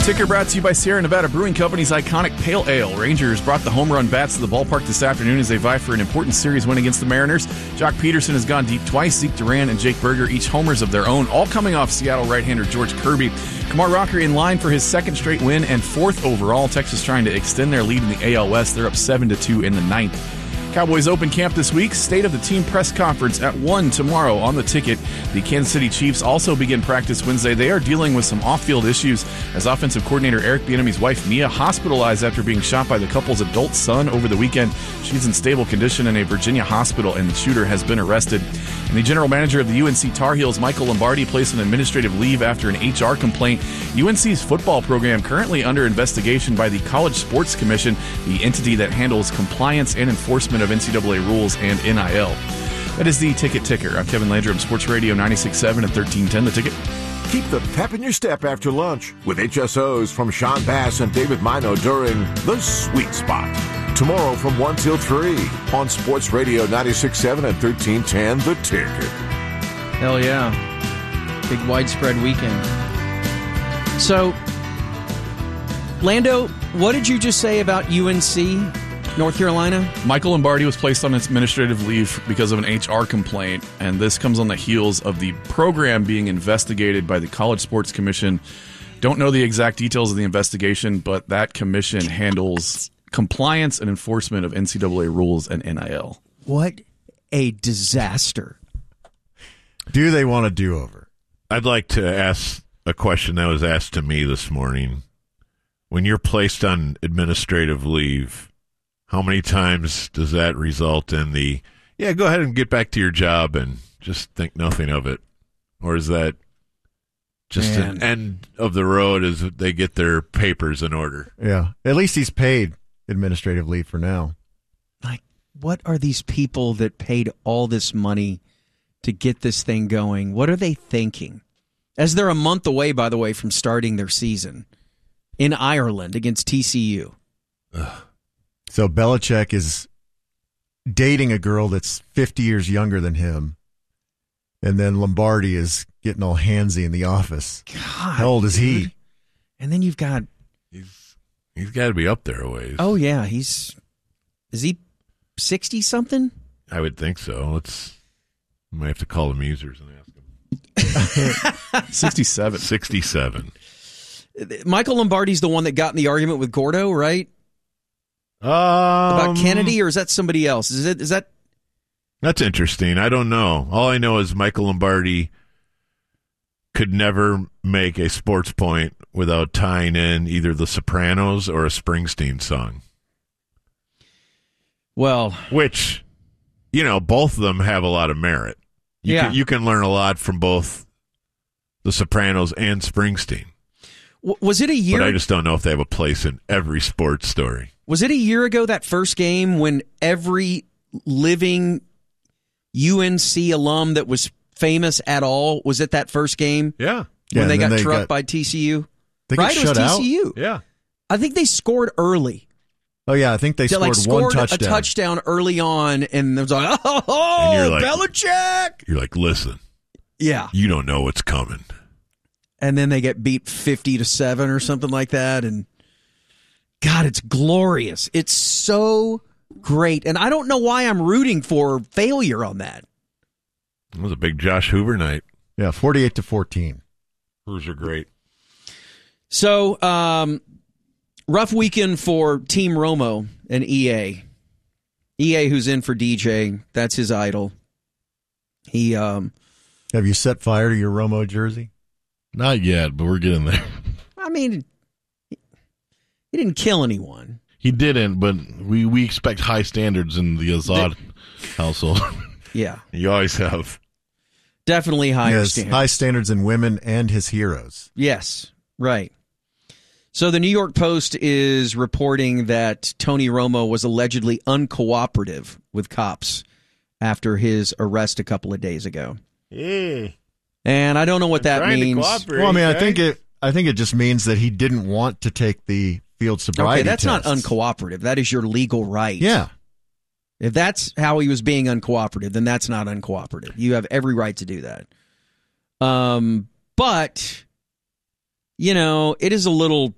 Ticker brought to you by Sierra Nevada Brewing Company's iconic Pale Ale. Rangers brought the home run bats to the ballpark this afternoon as they vie for an important series win against the Mariners. Jock Peterson has gone deep twice. Zeke Duran and Jake Berger, each homers of their own, all coming off Seattle right-hander George Kirby. Kumar Rocker in line for his second straight win and fourth overall. Texas trying to extend their lead in the AL West. They're up 7-2 in the ninth. Cowboys open camp this week. State of the team press conference at 1 tomorrow on the ticket. The Kansas City Chiefs also begin practice Wednesday. They are dealing with some off-field issues as offensive coordinator Eric Bieniemy's wife Mia hospitalized after being shot by the couple's adult son over the weekend. She's in stable condition in a Virginia hospital, and the shooter has been arrested. And the general manager of the UNC Tar Heels, Michael Lombardi, placed an administrative leave after an HR complaint. UNC's football program currently under investigation by the College Sports Commission, the entity that handles compliance and enforcement of NCAA rules and NIL. That is the Ticket Ticker. I'm Kevin Landrum, Sports Radio 96.7 and 1310 The Ticket. Keep the pep in your step after lunch with HSOs from Sean Bass and David Mino during The Sweet Spot. Tomorrow from 1 till 3 on Sports Radio 96.7 and 1310 The Ticket. Hell yeah. Big widespread weekend. So, Lando, what did you just say about UNC, North Carolina? Michael Lombardi was placed on administrative leave because of an HR complaint, and this comes on the heels of the program being investigated by the College Sports Commission. Don't know the exact details of the investigation, but that commission handles compliance and enforcement of NCAA rules and NIL. What a disaster. Do they want a do-over? I'd like to ask a question that was asked to me this morning. When you're placed on administrative leave, how many times does that result in the, go ahead and get back to your job and just think nothing of it? Or is that just an end of the road as they get their papers in order? Yeah. At least he's paid administrative leave for now. Like, what are these people that paid all this money to get this thing going? What are they thinking? As they're a month away, by the way, from starting their season in Ireland against TCU. Ugh. So Belichick is dating a girl that's 50 years younger than him, and then Lombardi is getting all handsy in the office. God, how old is he? And then you've got... He's got to be up there a ways. Oh, yeah. Is he 60-something? I would think so. We might have to call the Musers and ask them. 67. 67. Michael Lombardi's the one that got in the argument with Gordo, right? About Kennedy, or is that somebody else? Is that? That's interesting. I don't know. All I know is Michael Lombardi could never make a sports point without tying in either The Sopranos or a Springsteen song. Well, which, both of them have a lot of merit. You can learn a lot from both The Sopranos and Springsteen. Was it a year? But I just don't know if they have a place in every sports story. Was it a year ago, that first game, when every living UNC alum that was famous at all was at that first game? Yeah. When they got trucked by TCU? They got shut out? TCU. Yeah. I think they scored early. Oh, yeah. I think they scored one touchdown. A touchdown early on, and it was like, oh, and you're like, Belichick! You're like, listen. Yeah. You don't know what's coming. And then they get beat 50-7 or something like that, and God, it's glorious. It's so great. And I don't know why I'm rooting for failure on that. It was a big Josh Hoover night. Yeah, 48-14. Hoovers are great. So, rough weekend for Team Romo and EA. EA, who's in for DJ, that's his idol. He Have you set fire to your Romo jersey? Not yet, but we're getting there. I mean, he didn't kill anyone. He didn't, but we expect high standards in the Azad household. Yeah. You always have. Definitely higher standards. High standards in women and his heroes. Yes, right. So the New York Post is reporting that Tony Romo was allegedly uncooperative with cops after his arrest a couple of days ago. Yeah. And I don't know what that means. Well, I mean, I think it just means that he didn't want to take the field sobriety Okay, that's tests. not uncooperative. That is your legal right. Yeah. If that's how he was being uncooperative, then that's not uncooperative. You have every right to do that. But it is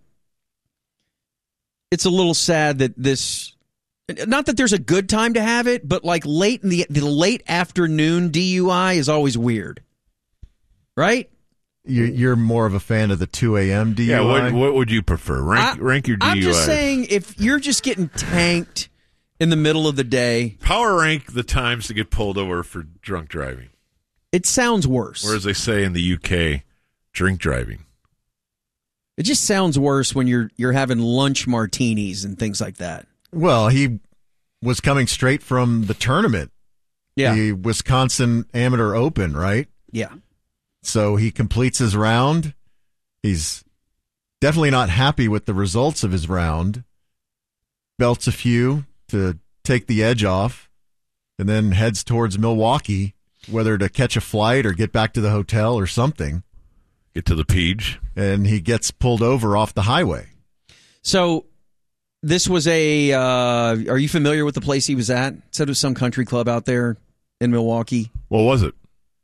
it's a little sad that this, not that there's a good time to have it, but like late in the late afternoon DUI is always weird. Right? You're more of a fan of the 2 a.m. DUI? Yeah, what would you prefer? Rank your DUI. I'm just saying, if you're just getting tanked in the middle of the day. Power rank the times to get pulled over for drunk driving. It sounds worse. Or as they say in the UK, drink driving. It just sounds worse when you're having lunch martinis and things like that. Well, he was coming straight from the tournament. Yeah. The Wisconsin Amateur Open, right? Yeah. So he completes his round. He's definitely not happy with the results of his round. Belts a few to take the edge off, and then heads towards Milwaukee, whether to catch a flight or get back to the hotel or something. Get to the Peach. And he gets pulled over off the highway. So this was are you familiar with the place he was at? It said it was some country club out there in Milwaukee. What was it?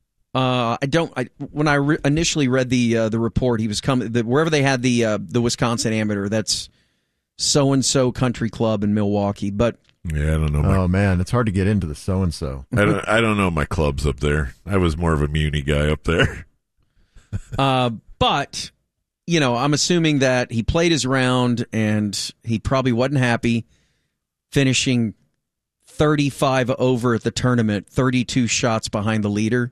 When I initially read the report, he was coming wherever they had the Wisconsin Amateur. That's so and so country club in Milwaukee. But yeah, I don't know. Oh man, it's hard to get into the so and so. I don't know my clubs up there. I was more of a Muni guy up there. But I'm assuming that he played his round and he probably wasn't happy finishing 35 over at the tournament, 32 shots behind the leader.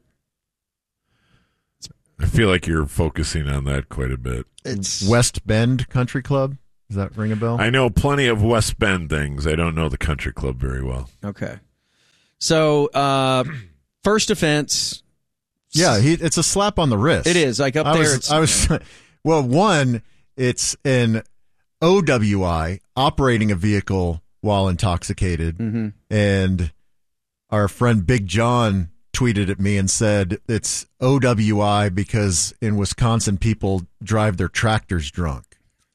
I feel like you're focusing on that quite a bit. It's West Bend Country Club. Does that ring a bell? I know plenty of West Bend things. I don't know the country club very well. Okay. So, first offense. Yeah, it's a slap on the wrist. It is. Like up there. Well, one, it's an OWI, operating a vehicle while intoxicated. Mm-hmm. And our friend Big John tweeted at me and said it's OWI because in Wisconsin people drive their tractors drunk.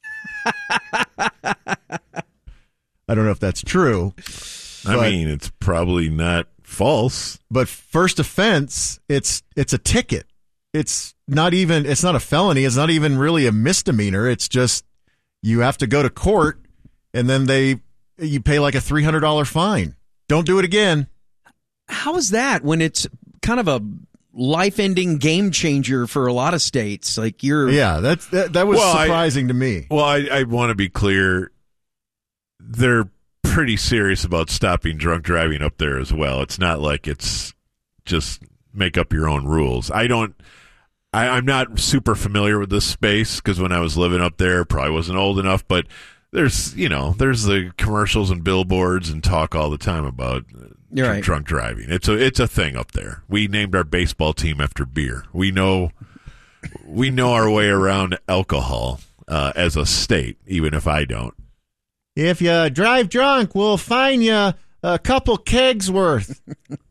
I don't know if that's true. I mean, it's probably not false. But first offense, it's a ticket. It's not a felony. It's not even really a misdemeanor. It's just you have to go to court and then you pay like a $300 fine. Don't do it again. How is that when it's kind of a life-ending game changer for a lot of states? Like that was surprising to me. Well, I want to be clear. They're pretty serious about stopping drunk driving up there as well. It's not like it's just make up your own rules. I'm not super familiar with this space because when I was living up there, probably wasn't old enough, but there's the commercials and billboards and talk all the time about drunk driving. It's a thing up there. We named our baseball team after beer. We know our way around alcohol as a state, even if I don't. If you drive drunk, we'll fine you a couple kegs worth.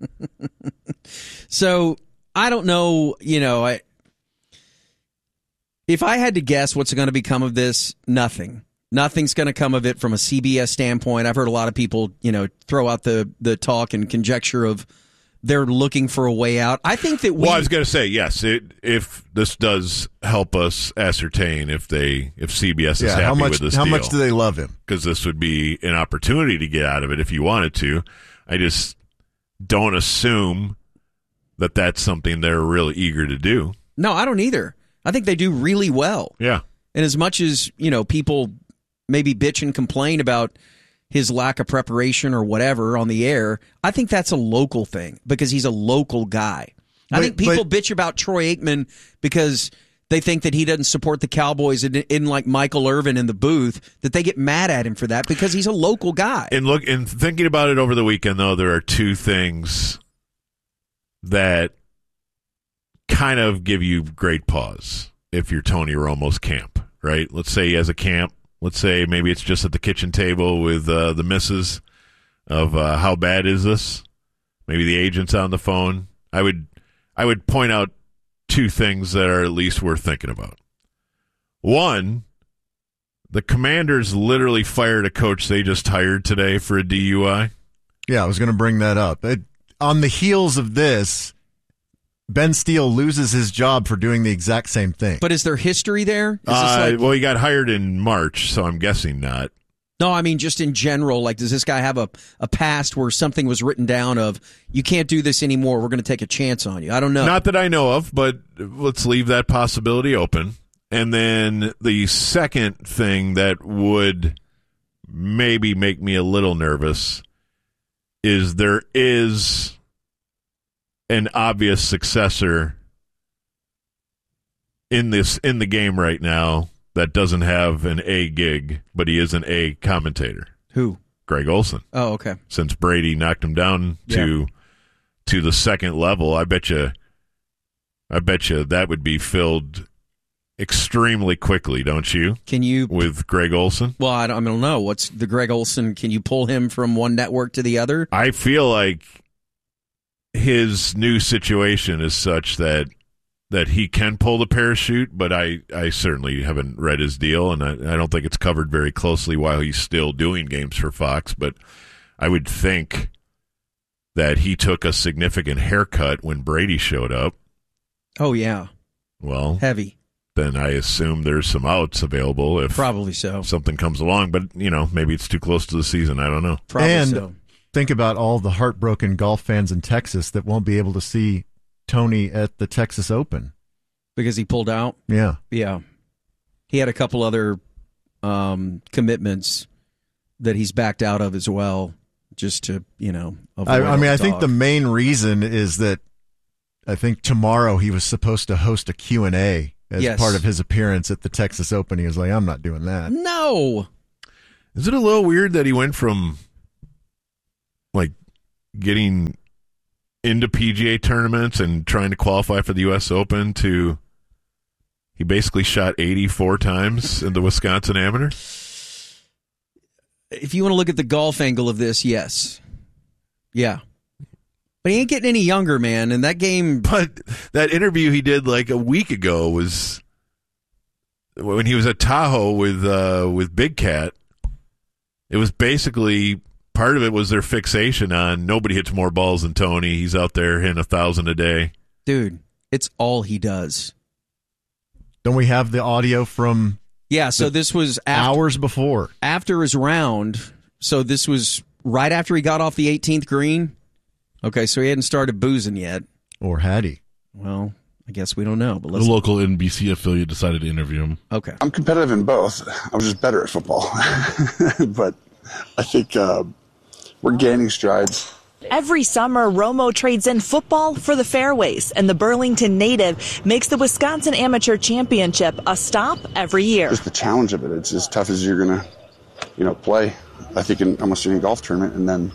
So I don't know, if I had to guess what's going to become of this, nothing. Nothing's going to come of it from a CBS standpoint. I've heard a lot of people, throw out the talk and conjecture of they're looking for a way out. I think that Well, I was going to say, yes, if this does help us ascertain if CBS is happy with this deal. How much do they love him? Because this would be an opportunity to get out of it if you wanted to. I just don't assume that that's something they're really eager to do. No, I don't either. I think they do really well. Yeah. And as much as, people maybe bitch and complain about his lack of preparation or whatever on the air, I think that's a local thing because he's a local guy. I think people bitch about Troy Aikman because they think that he doesn't support the Cowboys in like Michael Irvin in the booth, that they get mad at him for that because he's a local guy. And thinking about it over the weekend, though, there are two things that kind of give you great pause if you're Tony Romo's camp, right? Let's say he has a camp. Let's say maybe it's just at the kitchen table with the missus of how bad is this? Maybe the agent's on the phone. I would point out two things that are at least worth thinking about. One, the Commanders literally fired a coach they just hired today for a DUI. Yeah, I was going to bring that up. On the heels of this, Ben Steele loses his job for doing the exact same thing. But is there history there? Is this Well, he got hired in March, so I'm guessing not. No, I mean, just in general, like, does this guy have a past where something was written down of, you can't do this anymore, we're going to take a chance on you? I don't know. Not that I know of, but let's leave that possibility open. And then the second thing that would maybe make me a little nervous is there is an obvious successor in the game right now that doesn't have an A gig, but he is an A commentator. Who? Greg Olson. Oh, okay. Since Brady knocked him down to the second level, I bet you that would be filled extremely quickly, don't you? Can you with Greg Olson? Well, I don't know. What's the Greg Olson? Can you pull him from one network to the other? I feel like his new situation is such that he can pull the parachute, but I certainly haven't read his deal, and I don't think it's covered very closely while he's still doing games for Fox, but I would think that he took a significant haircut when Brady showed up. Oh, yeah. Well, heavy. Then I assume there's some outs available if probably so. Something comes along, but maybe it's too close to the season. I don't know. Probably so. Think about all the heartbroken golf fans in Texas that won't be able to see Tony at the Texas Open because he pulled out. Yeah. He had a couple other commitments that he's backed out of as well, just to avoid I think the main reason is that I think tomorrow he was supposed to host a Q&A as part of his appearance at the Texas Open. He was like, I'm not doing that. No. Is it a little weird that he went from like getting into PGA tournaments and trying to qualify for the U.S. Open to he basically shot 84 times in the Wisconsin Amateur? If you want to look at the golf angle of this, yes. Yeah. But he ain't getting any younger, man, and that game... But that interview he did like a week ago was when he was at Tahoe with Big Cat. It was basically... Part of it was their fixation on nobody hits more balls than Tony. He's out there hitting 1,000 a day. Dude, it's all he does. Don't we have the audio from... Yeah, so this was... hours before. After his round. So this was right after he got off the 18th green. Okay, so he hadn't started boozing yet. Or had he? Well, I guess we don't know. But the local NBC affiliate decided to interview him. Okay. I'm competitive in both. I was just better at football. But I think we're gaining strides. Every summer, Romo trades in football for the fairways, and the Burlington native makes the Wisconsin Amateur Championship a stop every year. Just the challenge of it. It's as tough as you're going to, play, I think, in almost any golf tournament. And then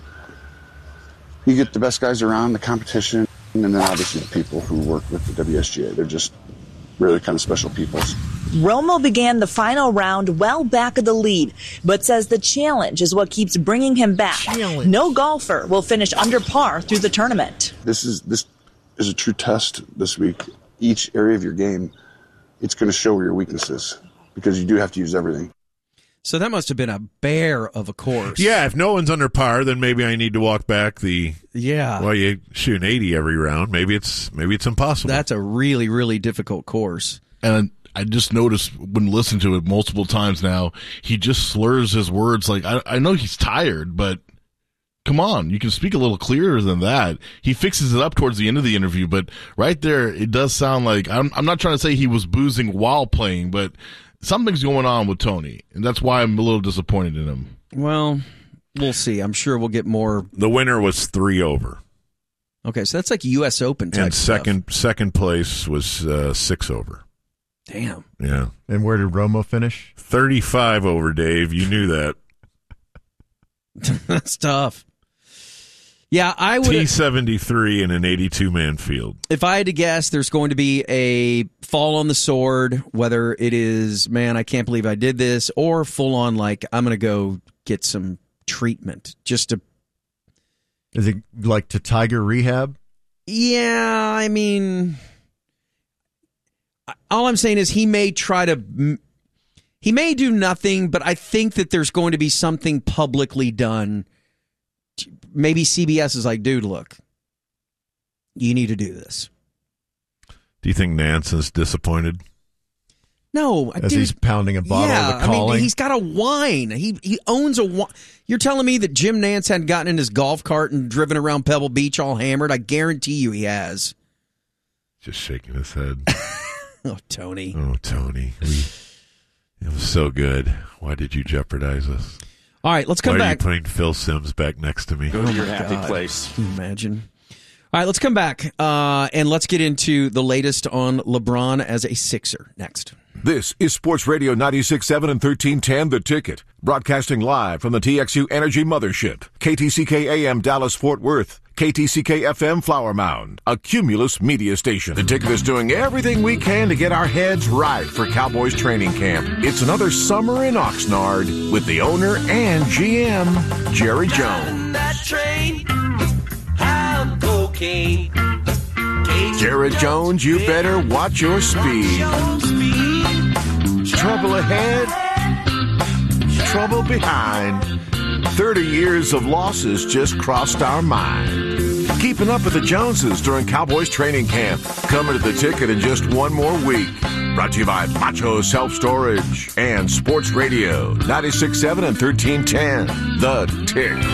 you get the best guys around, the competition, and then obviously the people who work with the WSGA. They're just really kind of special people. Romo began the final round well back of the lead, but says the challenge is what keeps bringing him back. No golfer will finish under par through the tournament. This is a true test this week. Each area of your game, it's going to show where your weakness is because you do have to use everything. So that must have been a bear of a course. Yeah, if no one's under par, then maybe I need to walk back the... Yeah. Well, you shoot an 80 every round. Maybe it's impossible. That's a really, really difficult course. And I just noticed when listening to it multiple times now, he just slurs his words. Like, I know he's tired, but come on, you can speak a little clearer than that. He fixes it up towards the end of the interview, but right there, it does sound like, I'm not trying to say he was boozing while playing, but something's going on with Tony, and that's why I'm a little disappointed in him. Well, we'll see. I'm sure we'll get more. The winner was 3 over. Okay, so that's like U.S. Open type and second place was 6 over. Damn. Yeah. And where did Romo finish? 35 over, Dave. You knew that. That's tough. Yeah, I would. T73 in an 82-man field. If I had to guess, there's going to be a fall on the sword, whether it is, man, I can't believe I did this, or full on, like, I'm going to go get some treatment just to. Is it like to Tiger rehab? Yeah, I mean, all I'm saying is he may do nothing, but I think that there's going to be something publicly done. Maybe CBS is like, dude, look, you need to do this. Do you think Nance is disappointed? No, As he's pounding a bottle of the calling. I mean, he's got a wine. He owns a wine. You're telling me that Jim Nance hadn't gotten in his golf cart and driven around Pebble Beach all hammered? I guarantee you he has. Just shaking his head. Oh, Tony. Oh, Tony. It was so good. Why did you jeopardize us? All right, let's come back. Why are you putting Phil Simms back next to me? Go to your happy place. Can you imagine? All right, let's come back and let's get into the latest on LeBron as a Sixer next. This is Sports Radio 96.7 and 1310 The Ticket, broadcasting live from the TXU Energy Mothership, KTCK AM Dallas Fort Worth, KTCK FM Flower Mound, a Cumulus media station. The Ticket is doing everything we can to get our heads right for Cowboys training camp. It's another summer in Oxnard with the owner and GM, Jerry Jones. That train, I'm cocaine. Jared Jones, you better watch your speed. Trouble ahead, trouble behind. 30 years of losses just crossed our mind. Keeping up with the Joneses during Cowboys training camp. Coming to The Ticket in just one more week. Brought to you by Macho Self-Storage and Sports Radio 96.7 and 1310 The Tick.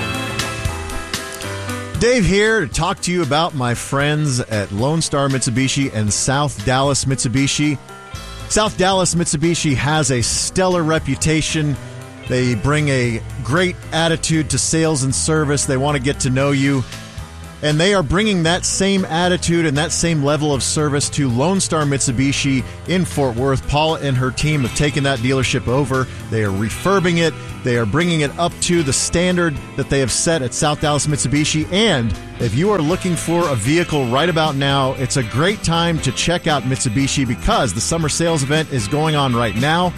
Dave here to talk to you about my friends at Lone Star Mitsubishi and South Dallas Mitsubishi. South Dallas Mitsubishi has a stellar reputation. They bring a great attitude to sales and service. They want to get to know you. And they are bringing that same attitude and that same level of service to Lone Star Mitsubishi in Fort Worth. Paula and her team have taken that dealership over. They are refurbing it. They are bringing it up to the standard that they have set at South Dallas Mitsubishi. And if you are looking for a vehicle right about now, it's a great time to check out Mitsubishi because the summer sales event is going on right now.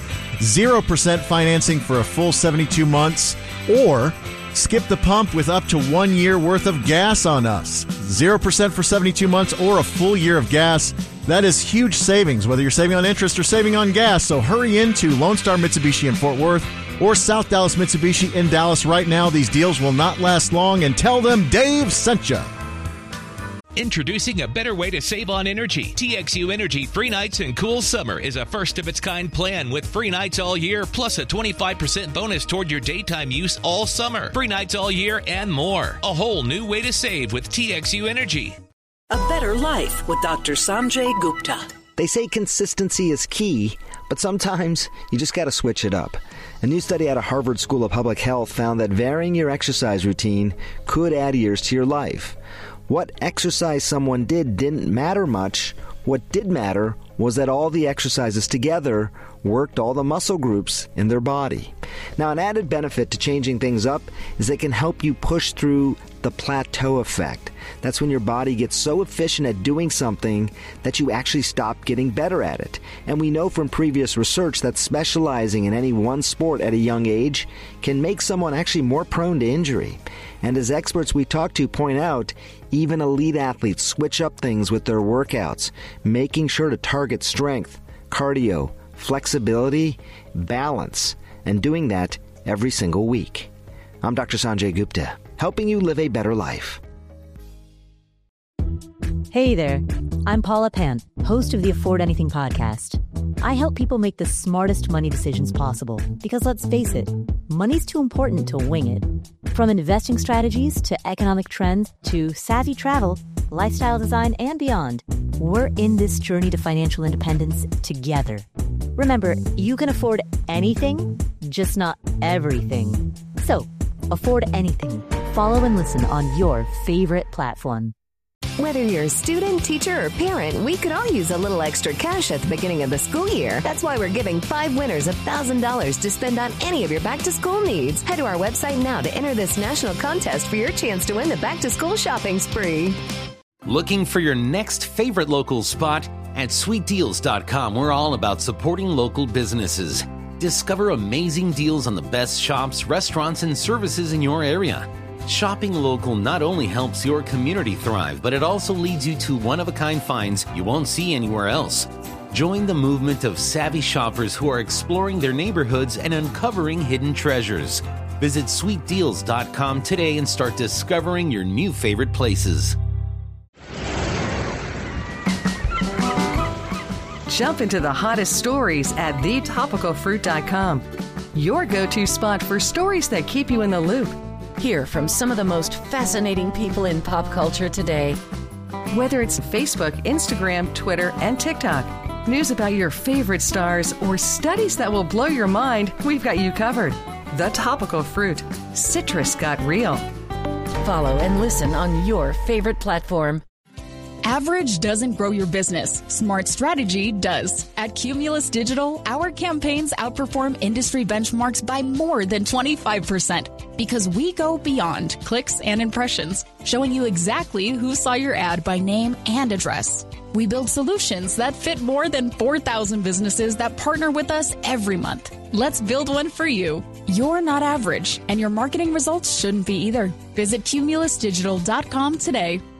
0% financing for a full 72 months or skip the pump with up to 1 year worth of gas on us. 0% for 72 months or a full year of gas. That is huge savings, whether you're saving on interest or saving on gas. So hurry into Lone Star Mitsubishi in Fort Worth or South Dallas Mitsubishi in Dallas right now. These deals will not last long, and tell them Dave sent you. Introducing a better way to save on energy. TXU Energy Free Nights and Cool Summer is a first-of-its-kind plan with free nights all year, plus a 25% bonus toward your daytime use all summer. Free nights all year and more. A whole new way to save with TXU Energy. A better life with Dr. Sanjay Gupta. They say consistency is key, but sometimes you just got to switch it up. A new study out of Harvard School of Public Health found that varying your exercise routine could add years to your life. What exercise someone did didn't matter much. What did matter was that all the exercises together worked all the muscle groups in their body. Now, an added benefit to changing things up is it can help you push through the plateau effect. That's when your body gets so efficient at doing something that you actually stop getting better at it. And we know from previous research that specializing in any one sport at a young age can make someone actually more prone to injury. And as experts we talk to point out, even elite athletes switch up things with their workouts, making sure to target strength, cardio, flexibility, balance, and doing that every single week. I'm Dr. Sanjay Gupta, helping you live a better life. Hey there, I'm Paula Pan, host of the Afford Anything podcast. I help people make the smartest money decisions possible because, let's face it, money's too important to wing it. From investing strategies to economic trends to savvy travel, lifestyle design, and beyond, we're in this journey to financial independence together. Remember, you can afford anything, just not everything. So, afford anything. Follow and listen on your favorite platform. Whether you're a student, teacher, or parent, we could all use a little extra cash at the beginning of the school year. That's why we're giving 5 winners $1,000 to spend on any of your back-to-school needs. Head to our website now to enter this national contest for your chance to win the back-to-school shopping spree. Looking for your next favorite local spot? At SweetDeals.com, we're all about supporting local businesses. Discover amazing deals on the best shops, restaurants, and services in your area. Shopping local not only helps your community thrive, but it also leads you to one-of-a-kind finds you won't see anywhere else. Join the movement of savvy shoppers who are exploring their neighborhoods and uncovering hidden treasures. Visit SweetDeals.com today and start discovering your new favorite places. Jump into the hottest stories at thetopicalfruit.com. Your go-to spot for stories that keep you in the loop. Hear from some of the most fascinating people in pop culture today. Whether it's Facebook, Instagram, Twitter, and TikTok, news about your favorite stars, or studies that will blow your mind, we've got you covered. The Topical Fruit. Citrus got real. Follow and listen on your favorite platform. Average doesn't grow your business. Smart strategy does. At Cumulus Digital, our campaigns outperform industry benchmarks by more than 25% because we go beyond clicks and impressions, showing you exactly who saw your ad by name and address. We build solutions that fit more than 4,000 businesses that partner with us every month. Let's build one for you. You're not average, and your marketing results shouldn't be either. Visit cumulusdigital.com today.